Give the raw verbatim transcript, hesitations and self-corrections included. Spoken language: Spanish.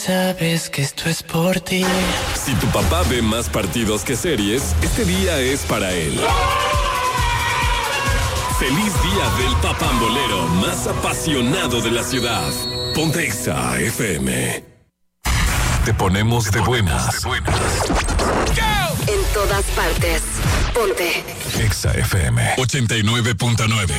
Sabes que esto es por ti. Si tu papá ve más partidos que series, este día es para él. Feliz día del papambolero más apasionado de la ciudad. Ponte Exa F M. Te ponemos de buenas. En todas partes. Ponte Exa F M ochenta y nueve punto nueve.